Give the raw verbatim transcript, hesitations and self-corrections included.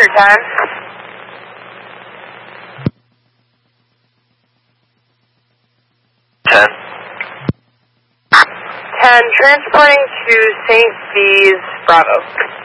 Departure ten. ten. ten, transporting to Saint Bees, Bravo.